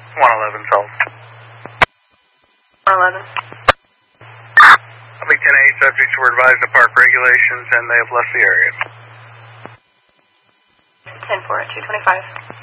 111 solved. 111. I'll be 10-8 subjects were advised of park regulations and they have left the area. 10-4 at 225.